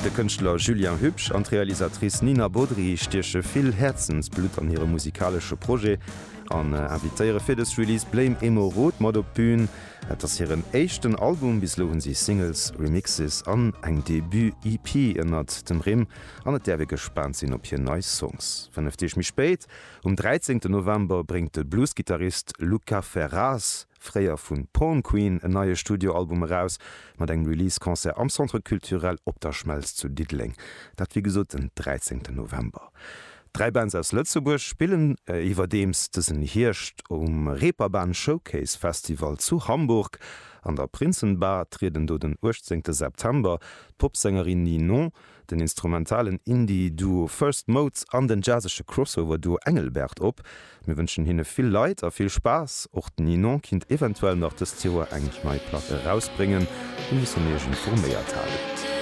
Der Künstler Julien Hübsch und Realisatrice Nina Baudry stierche viel Herzensblut an ihre musikalische Projekt an invitéiere fir des Release Blame Emo Rot mat op Bühn, dats hireieren échten Album bis loen sie Singles, Remixes an eng Debüt-EP ënnert dem Rim an et derwe gespannt sinn op hir neue Songs. Vernëftech mich spéit, 13. November bringt de Bluesgitarrist Luca Ferraz fréier vun Porn Queen en neue Studioalbum heraus, mat eng Release-Konzert am Centre kulturell op der Schmelz zu Diddling. Dat wie gesot den 13. November. 3 Bands aus Lützeburg spielen iwwer dems dëssen Hirscht Reeperbahn Showcase Festival zu Hamburg. An der Prinzenbar treten do den 18. September Popsängerin Ninon, den instrumentalen Indie-Duo First Modes an den jazzesche Crossover-Duo Engelbert op. Wir wünschen hinne viel Leid a viel Spaß. Och Ninon kind eventuell noch das Joer eng Maiplatte rausbringen. Du muss negent vor méier teilen.